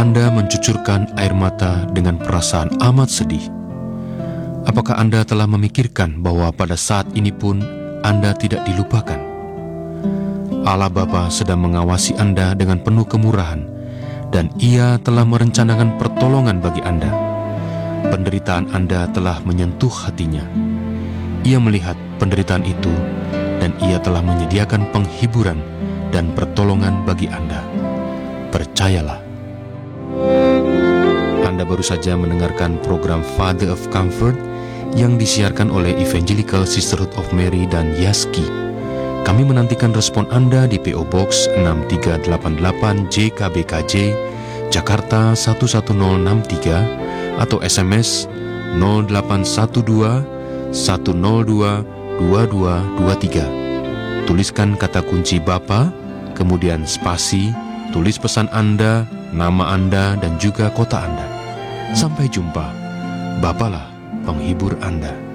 Anda mencucurkan air mata dengan perasaan amat sedih? Apakah Anda telah memikirkan bahwa pada saat ini pun Anda tidak dilupakan? Allah Bapa sedang mengawasi Anda dengan penuh kemurahan, dan Ia telah merencanakan pertolongan bagi Anda. Penderitaan Anda telah menyentuh hatinya. Ia melihat penderitaan itu, dan Ia telah menyediakan penghiburan dan pertolongan bagi Anda. Percayalah. Anda baru saja mendengarkan program Father of Comfort yang disiarkan oleh Evangelical Sisterhood of Mary dan Yaski. Kami menantikan respon Anda di PO Box 6388 JKBKJ, Jakarta 11063, atau SMS 0812 102 2223. Tuliskan kata kunci Bapa, kemudian spasi, tulis pesan Anda, nama Anda, dan juga kota Anda. Sampai jumpa. Bapalah penghibur Anda.